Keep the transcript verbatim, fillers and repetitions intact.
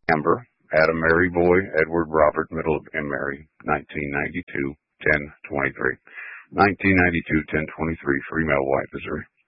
Amber, Adam, Mary, Boy, Edward, Robert, Middle, and Mary, nineteen ninety-two, ten twenty-three. nineteen ninety-two, ten twenty-three, Free Mail, White, Missouri.